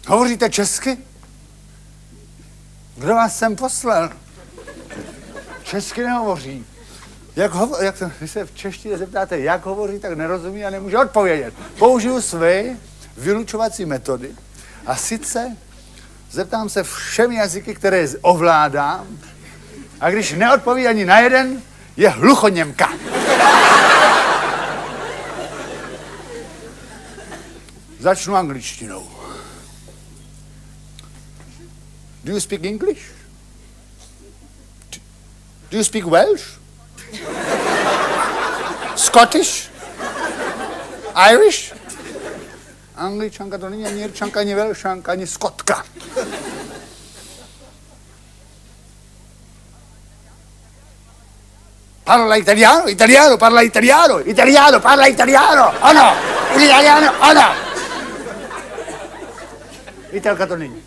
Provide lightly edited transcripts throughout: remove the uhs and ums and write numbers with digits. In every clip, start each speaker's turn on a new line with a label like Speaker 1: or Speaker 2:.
Speaker 1: Hovoříte česky? Kdo vás sem poslal? Česky nehovoří. Když se v češtině zeptáte, jak hovoří, tak nerozumí a nemůže odpovědět. Použiju své vylučovací metody a sice zeptám se všemi jazyky, které ovládám, a když neodpoví ani na jeden, je hluchoněmka. Začnu angličtinou. Do you speak English? Do you speak Welsh? Scottish? Irish? Angličanka to není ani Irčanka, ani Velšanka, ani Skotka. Parla italiano, italiano, parla italiano, italiano, parla italiano, ono, italiano, ono. Italka to není.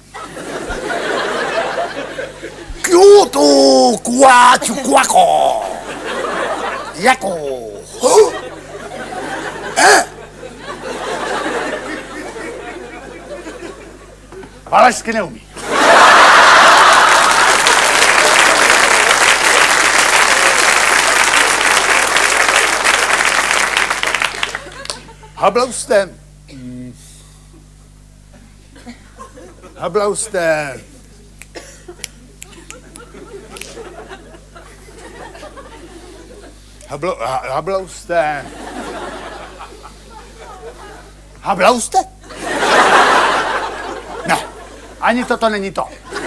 Speaker 1: Kyoto, kuaču, kuako, jako. Valašsky neumí. Hablauste. Hablauste. Hablauste. Hablauste? Ne, ani toto není to.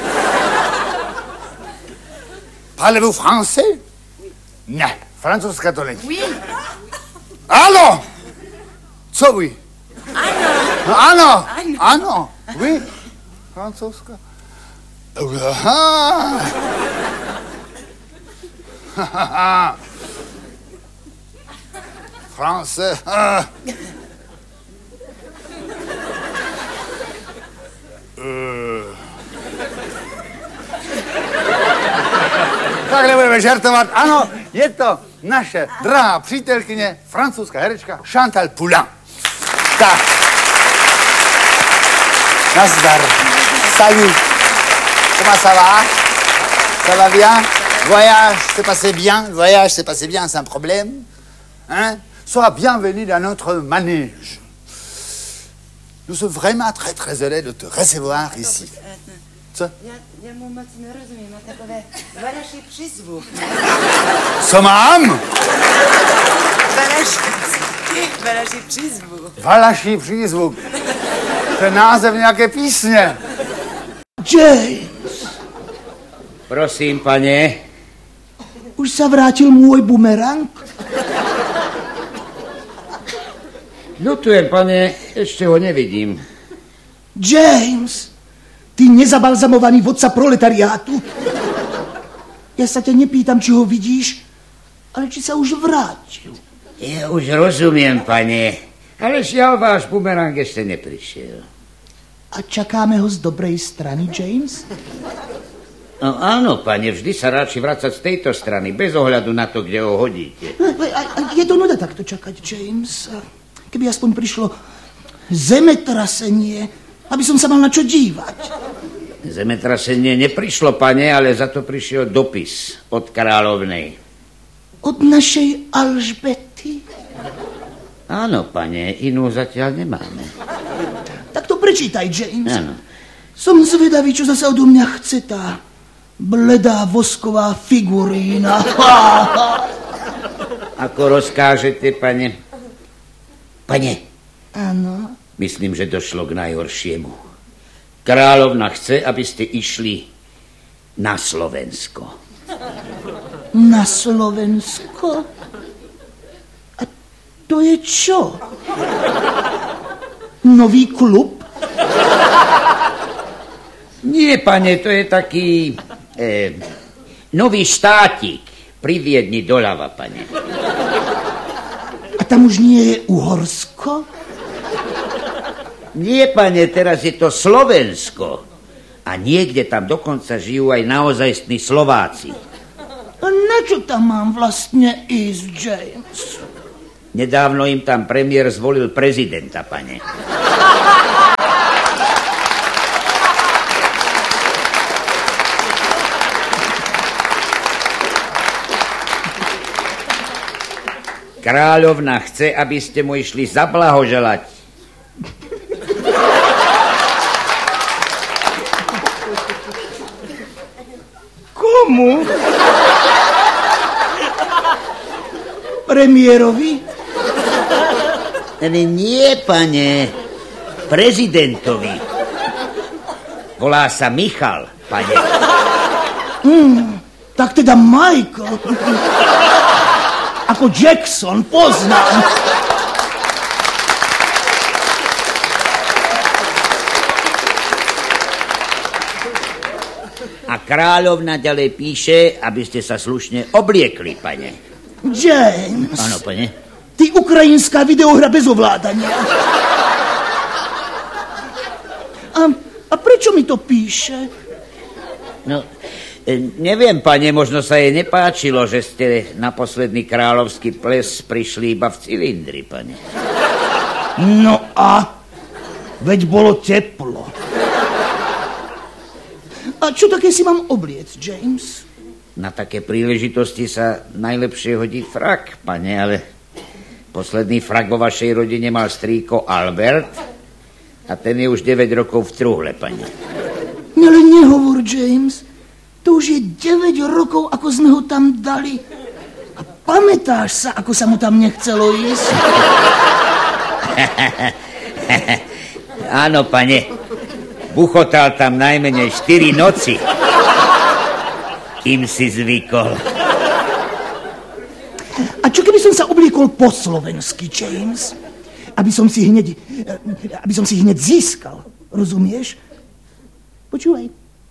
Speaker 1: Parlez-vous français? Ne, francouzská to není.
Speaker 2: Oui.
Speaker 1: Ano! Co oui?
Speaker 2: Ano.
Speaker 1: No, ano, ano, oui, francouzská. France. Takhle budeme žartovat. Ano, je to naše drahá přítelkyně, francouzská herečka Chantal Poulain. Tak. Nazdar. Salut. Comment ça va? Ça va bien? Voyage s'est passé bien? Voyage s'est passé bien sans problème? Hein? Sois bienvenue dans notre manège. Nous sommes vraiment très, très heureux de te recevoir ici. Co?
Speaker 2: Ja mu moc nerozumiem, ma takové valaší přízvuk.
Speaker 1: Co mám?
Speaker 2: Valaší přízvuk.
Speaker 1: Valaší přízvuk. To je název nějaké písně.
Speaker 3: James.
Speaker 4: Prosím, pane.
Speaker 3: Už sa vrátil môj bumerang?
Speaker 4: Ľutujem, pane, ešte ho nevidím.
Speaker 3: James, ty nezabalzamovaný vodca proletariátu. Ja sa ťa nepýtam, či ho vidíš, ale či sa už vrátil.
Speaker 4: Ja už rozumiem, pane, ale žiaľ váš bumerang ešte neprišiel.
Speaker 3: A čakáme ho z dobrej strany, James?
Speaker 4: No áno, pane, vždy sa radši vracať z tejto strany, bez ohľadu na to, kde ho hodíte.
Speaker 3: Je to nuda takto čakať, James. Keby aspoň prišlo zemetrasenie, aby som sa mal na čo dívať.
Speaker 4: Zemetrasenie neprišlo, pane, ale za to prišiel dopis od kráľovnej.
Speaker 3: Od našej Alžbety?
Speaker 4: Áno, pane, inú zatiaľ nemáme.
Speaker 3: Tak to prečítaj, James.
Speaker 4: Áno.
Speaker 3: Som zvedavý, čo zase odo mňa chce tá bledá vosková figurína.
Speaker 4: Ako rozkážete, pane? Pane.
Speaker 3: Áno.
Speaker 4: Myslím, že došlo k najhoršiemu. Kráľovna chce, aby ste išli na Slovensko.
Speaker 3: Na Slovensko? A to je čo? Nový klub?
Speaker 4: Nie, pane, to je taký nový štátik pri Viedni doľava, pane.
Speaker 3: A tam už nie je Uhorsko?
Speaker 4: Nie, pane, teraz je to Slovensko. A niekde tam dokonca žijú aj naozajstní Slováci.
Speaker 3: A na čo tam mám vlastne ísť, James?
Speaker 4: Nedávno im tam premiér zvolil prezidenta, pane. Kráľovna chce, aby ste mu išli zablahoželať.
Speaker 3: Komu? Premiérovi?
Speaker 4: Ale nie, pane. Prezidentovi. Volá sa Michal, pane.
Speaker 3: Tak teda Michael. Ako Jackson, poznám.
Speaker 4: A kráľovna ďalej píše, aby ste sa slušne obliekli, pane.
Speaker 3: James.
Speaker 4: Áno, pane.
Speaker 3: Ty ukrajinská videohra bez ovládania. A prečo mi to píše?
Speaker 4: No, neviem, pane, možno sa jej nepáčilo, že ste na posledný kráľovský ples prišli iba v cylindri, pane.
Speaker 3: No a? Veď bolo teplo. A čo také si mám obliec, James?
Speaker 4: Na také príležitosti sa najlepšie hodí frak, pane, ale posledný frak vo vašej rodine mal strýko Albert a ten je už 9 rokov v truhle, pane.
Speaker 3: Ale nehovor, James. To už je 9 rokov, ako sme ho tam dali. A pamätáš sa, ako sa mu tam nechcelo ísť?
Speaker 4: Áno, pane. Buchotal tam najmenej 4 noci. Kým si zvykol.
Speaker 3: A čo keby som sa obliekol po slovensky, James? Aby som si hneď získal. Rozumieš? Počúvaj.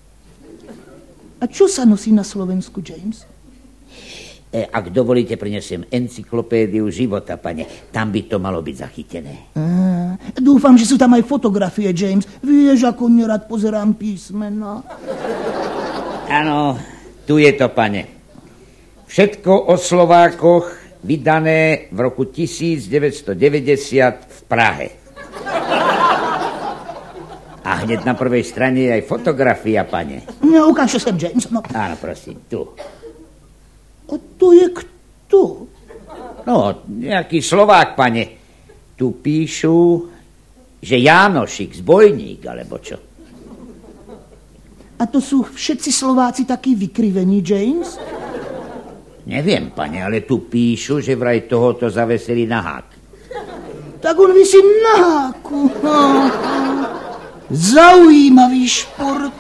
Speaker 3: A čo sa nosí na Slovensku, James?
Speaker 4: Ak dovolíte, prinesiem encyklopédiu života, pane. Tam by to malo byť zachytené.
Speaker 3: Dúfam, že sú tam aj fotografie, James. Vieš, ako nerad pozerám písmena.
Speaker 4: Áno, tu je to, pane. Všetko o Slovákoch vydané v roku 1990 v Prahe. A hneď na prvej strane je aj fotografia, pane.
Speaker 3: No, ukáž sem, James. No.
Speaker 4: Áno, prosím, tu.
Speaker 3: A to je kto?
Speaker 4: No, nejaký Slovák, pane. Tu píšu, že Jánošik, zbojník, alebo čo.
Speaker 3: A to sú všetci Slováci takí vykrivení, James?
Speaker 4: Neviem, pane, ale tu píšu, že vraj tohoto zavesili na hák.
Speaker 3: Tak on visí na háku. Zaujímavý šport.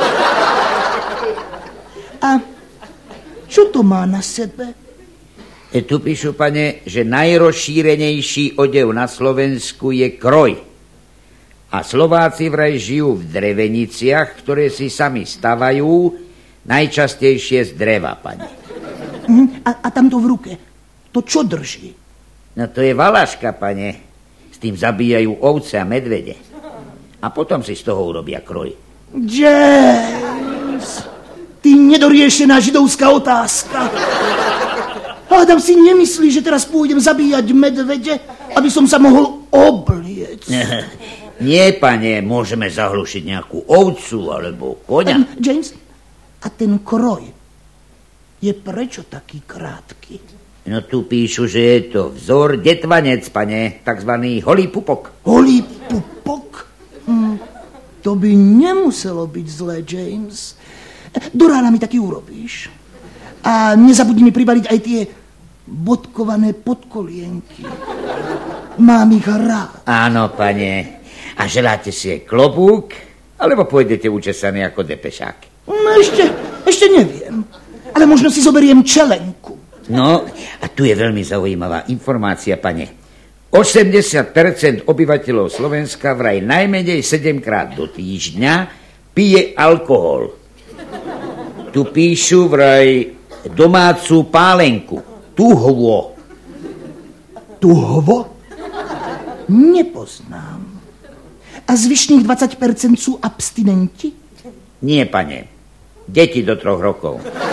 Speaker 3: A čo to má na sebe?
Speaker 4: Tu píšu, pane, že najrozšírenejší odev na Slovensku je kroj. A Slováci vraj žijú v dreveniciach, ktoré si sami stavajú, najčastejšie z dreva, pane.
Speaker 3: A tamto v ruke, to čo drží?
Speaker 4: No to je valaška, pane. S tým zabíjajú ovce a medvede. A potom si z toho urobia kroj.
Speaker 3: James, ty nedoriešená židovská otázka. Hádam si nemyslí, že teraz pôjdem zabíjať medvede, aby som sa mohol obliec.
Speaker 4: Nie, pane, môžeme zahlušiť nejakú ovcu alebo koňa.
Speaker 3: James, a ten kroj je prečo taký krátky?
Speaker 4: No tu píšu, že je to vzor detvanec, pane, takzvaný holý pupok.
Speaker 3: Holý pupok? To by nemuselo byť zlé, James. Do rána mi taký urobíš. A nezabudni mi pribaliť aj tie bodkované podkolienky. Mám ich rád.
Speaker 4: Áno, pane. A želáte si aj klobúk? Alebo pôjdete učesaný ako depešák?
Speaker 3: No, ešte neviem. Ale možno si zoberiem čelenku.
Speaker 4: No, a tu je veľmi zaujímavá informácia, pane. 80% obyvateľov Slovenska vraj najmenej 7-krát do týždňa pije alkohol. Tu píšu vraj domácu pálenku. Tuhvo.
Speaker 3: Tuhvo? Nepoznám. A zvyšných 20% sú abstinenti?
Speaker 4: Nie, pane. Deti do 3 rokov.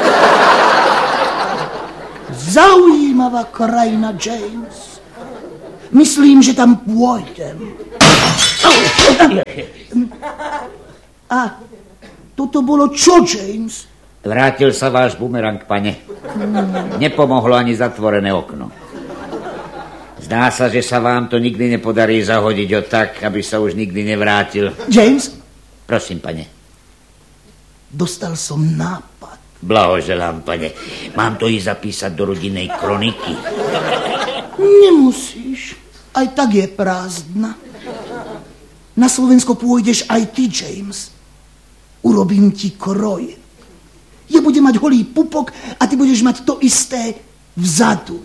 Speaker 3: Zaujímavá krajina, James. Myslím, že tam pôjdem. A toto bolo čo, James?
Speaker 4: Vrátil sa váš bumerang, pane. Nepomohlo ani zatvorené okno. Zdá sa, že sa vám to nikdy nepodarí zahodiť o tak, aby sa už nikdy nevrátil.
Speaker 3: James,
Speaker 4: Prosím, pane.
Speaker 3: dostal som nápad.
Speaker 4: Blahoželám, pane. Mám to i zapísať do rodinnej kroniky.
Speaker 3: Nemusíš. Aj tak je prázdna. Na Slovensko pôjdeš aj ty, James. Urobím ti kroj. Ja budem mať holý pupok a ty budeš mať to isté vzadu.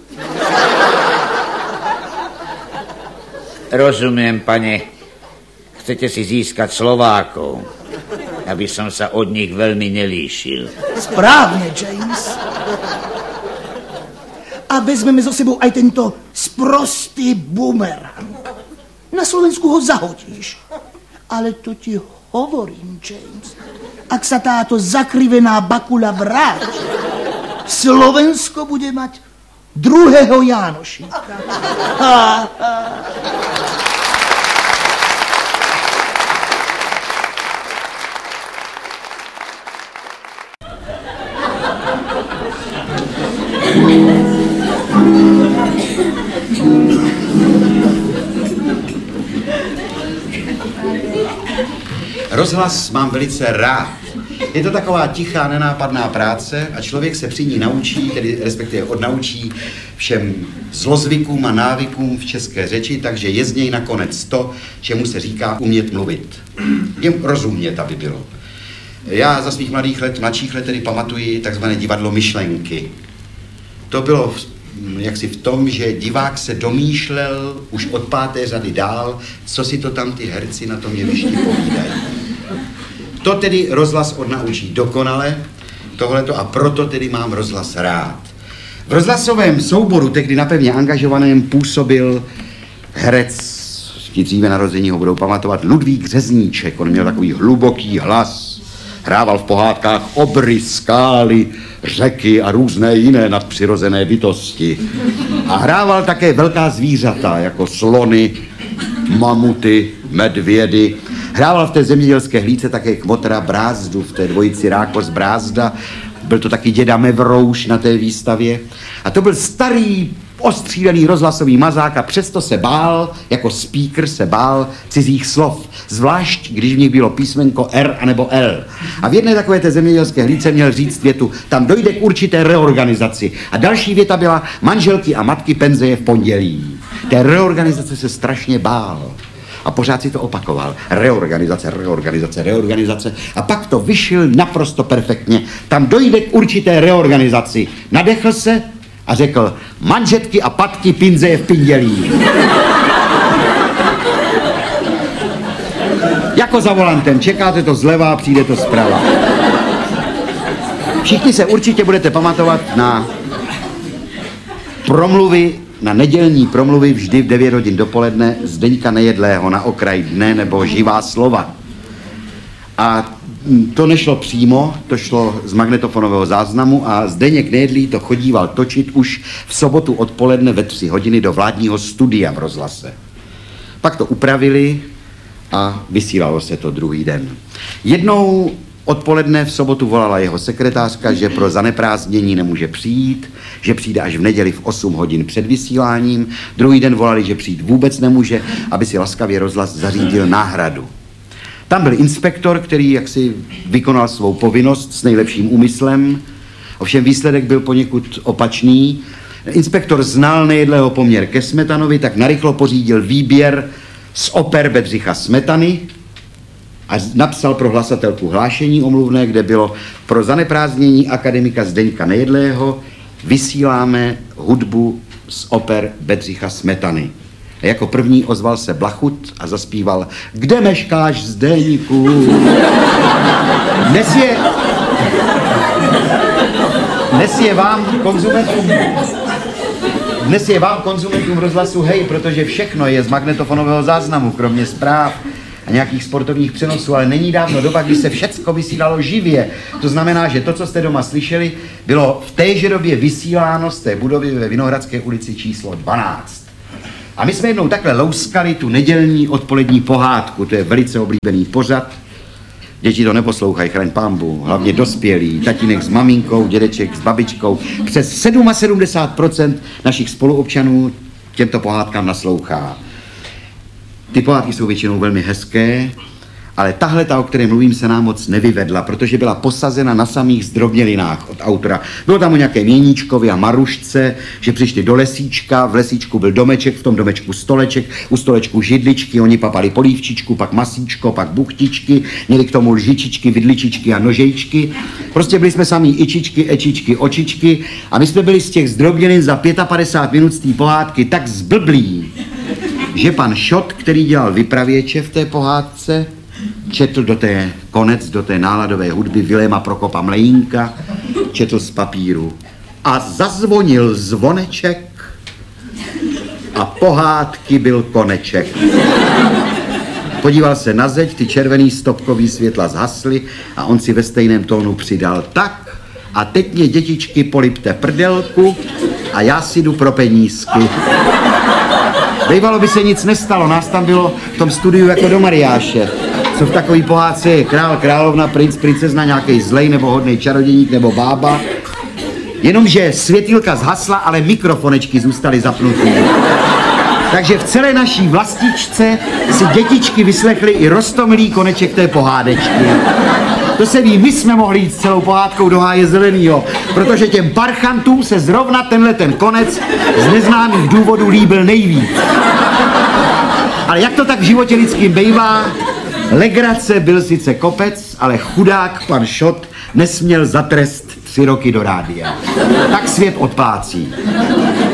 Speaker 4: Rozumiem, pane. Chcete si získať Slovákov, aby som sa od nich veľmi nelíšil.
Speaker 3: Správne, James. A vezmeme so sebou aj tento sprostý bumerang. Na Slovensku ho zahodíš. Ale to ti hovorím, James. Ak sa táto zakrivená bakula vráti, Slovensko bude mať druhého Jánošíka.
Speaker 5: Rozhlas mám velice rád. Je to taková tichá, nenápadná práce a člověk se při ní naučí, tedy respektive odnaučí všem zlozvykům a návykům v české řeči, takže je z něj nakonec to, čemu se říká umět mluvit. Jen rozumět, aby bylo. Já za svých mladších let tedy pamatuji takzvané divadlo myšlenky. To bylo jaksi v tom, že divák se domýšlel už od 5. řady dál, co si to tam ty herci na tom jevišti povídají. To tedy rozhlas odnaučí dokonale, tohleto, a proto tedy mám rozhlas rád. V rozhlasovém souboru, tehdy napevně angažovaném, působil herec, ti dříve narození ho budou pamatovat, Ludvík Řezníček. On měl takový hluboký hlas, hrával v pohádkách obry, skály, řeky a různé jiné nadpřirozené bytosti. A hrával také velká zvířata, jako slony, mamuty, medvědy. Hrával v té zemědělské hlídce také kmotra Brázdu, v té dvojici Rákos Brázda. Byl to taky děda Mevrouš na té výstavě. A to byl starý, ostřílený rozhlasový mazák a přesto se bál, jako speaker se bál cizích slov. Zvlášť, když v nich bylo písmenko R anebo L. A v jedné takové té zemědělské hlídce měl říct větu, tam dojde k určité reorganizaci. A další věta byla, manželky a matky penze je v pondělí. Té reorganizace se strašně bál. A pořád si to opakoval. Reorganizace, reorganizace, reorganizace. A pak to vyšil naprosto perfektně. Tam dojde k určité reorganizaci. Nadechl se a řekl, manžetky a patky pinze je v pindělí. Jako za volantem. Čekáte to zleva a přijde to zprava. Všichni se určitě budete pamatovat na promluvy, na nedělní promluvy vždy v 9 hodin dopoledne Zdeňka Nejedlého Na okraj dne nebo Živá slova. A to nešlo přímo, to šlo z magnetofonového záznamu a Zdeněk Nejedlý to chodíval točit už v sobotu odpoledne ve 3 hodiny do vládního studia v rozhlase. Pak to upravili a vysílalo se to druhý den. Jednou odpoledne v sobotu volala jeho sekretářka, že pro zaneprázdnění nemůže přijít, že přijde až v neděli v 8 hodin před vysíláním. Druhý den volali, že přijít vůbec nemůže, aby si laskavě rozhlas zařídil náhradu. Tam byl inspektor, který jaksi vykonal svou povinnost s nejlepším úmyslem, ovšem výsledek byl poněkud opačný. Inspektor znal Nejedlého poměr ke Smetanovi, tak narychlo pořídil výběr z oper Bedřicha Smetany a napsal pro hlasatelku hlášení omluvné, kde bylo pro zaneprázdnění akademika Zdeňka Nejedlého vysíláme hudbu z oper Bedřicha Smetany. A jako první ozval se Blachut a zaspíval Kde meškáš, Zdeňku? Dnes je vám konzumentům rozhlasu hej, protože všechno je z magnetofonového záznamu, kromě zpráv a nějakých sportovních přenosů, ale není dávno doba, kdy se všecko vysílalo živě. To znamená, že to, co jste doma slyšeli, bylo v téže době vysíláno z té budovy ve Vinohradské ulici číslo 12. A my jsme jednou takhle louskali tu nedělní odpolední pohádku, to je velice oblíbený pořad. Děti to neposlouchají, chraň pánbu, hlavně dospělí, tatínek s maminkou, dědeček s babičkou. Přes 77% našich spoluobčanů těmto pohádkám naslouchá. Ty pohádky jsou většinou velmi hezké, ale tahle, o které mluvím, se nám moc nevyvedla, protože byla posazena na samých zdrobnělinách od autora. Bylo tam o nějakém Jeníčkovi a Marušce, že přišli do lesíčka, v lesíčku byl domeček, v tom domečku stoleček, u stolečku židličky, oni papali polívčičku, pak masíčko, pak buchtičky, měli k tomu lžičičky, vidličičky a nožejčky. Prostě byli jsme samý ičičky, ečičky, očičky a my jsme byli z těch zdrobnělin za 55 minut z té pohádky tak zblblí, že pan Šot, který dělal vypravěče v té pohádce, četl do té náladové hudby Viléma Prokopa Mlejínka, četl z papíru. A zazvonil zvoneček a pohádky byl koneček. Podíval se na zeď, ty červený stopkový světla zhasly a on si ve stejném tónu přidal tak a teď mě dětičky polipte prdelku a já si jdu pro penízky. Bývalo by se nic nestalo, nás tam bylo v tom studiu jako do Mariáše. Co v takový pohádce je král, královna, princ, princezna, nějaký zlej nebo hodnej čarodějník nebo bába. Jenomže světýlka zhasla, ale mikrofonečky zůstaly zapnutý. Takže v celé naší vlastičce si dětičky vyslechly i roztomilý koneček té pohádečky. To se ví, my jsme mohli jít s celou pohádkou do háje zelenýho, protože těm parchantům se zrovna tenhle ten konec z neznámých důvodů líbil nejvíc. Ale jak to tak v životě lidským bejvá, legrace byl sice kopec, ale chudák pan Šot nesměl za trest 3 roky do rádia. Tak svět odplácí.